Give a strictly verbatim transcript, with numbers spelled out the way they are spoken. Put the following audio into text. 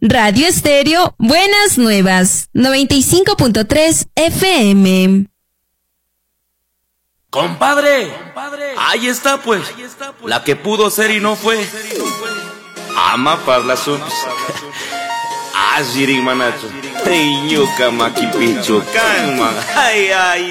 Radio Estéreo Buenas Nuevas, noventa y cinco punto tres F M. Compadre, ahí está pues, la que pudo ser y no fue. Ama parla subs. Ajiring manacho. Hey, nyuka makipicho kan, man. Ay, ay.